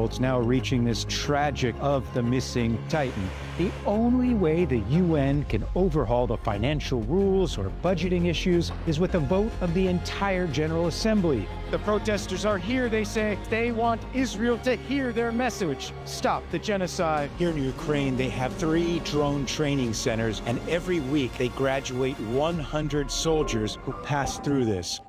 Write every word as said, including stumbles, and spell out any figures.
world's now reaching this tragic of the missing Titan. The only way the U N can overhaul the financial rules or budgeting issues is with a vote of the entire General Assembly. The protesters are here, they say. They want Israel to hear their message. Stop the genocide. Here in Ukraine, they have three drone training centers, and every week they graduate one hundred soldiers who pass through this.